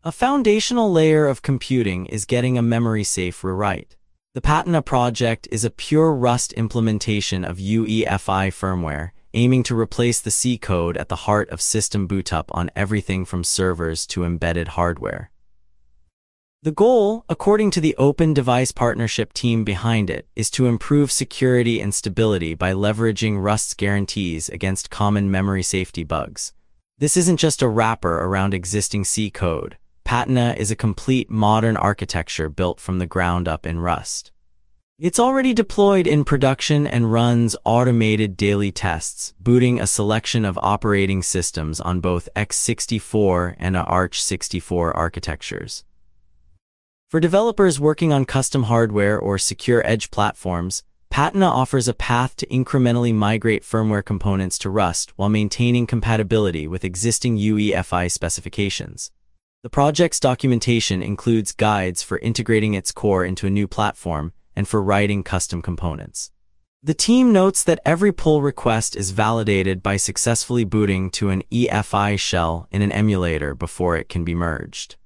A foundational layer of computing is getting a memory-safe rewrite. The Patna project is a pure Rust implementation of UEFI firmware, aiming to replace the C code at the heart of system bootup on everything from servers to embedded hardware. The goal, according to the Open Device Partnership team behind it, is to improve security and stability by leveraging Rust's guarantees against common memory safety bugs. This isn't just a wrapper around existing C code. Patna is a complete modern architecture built from the ground up in Rust. It's already deployed in production and runs automated daily tests, booting a selection of operating systems on both x64 and ARCH64 architectures. For developers working on custom hardware or secure edge platforms, Patna offers a path to incrementally migrate firmware components to Rust while maintaining compatibility with existing UEFI specifications. The project's documentation includes guides for integrating its core into a new platform and for writing custom components. The team notes that every pull request is validated by successfully booting to an EFI shell in an emulator before it can be merged.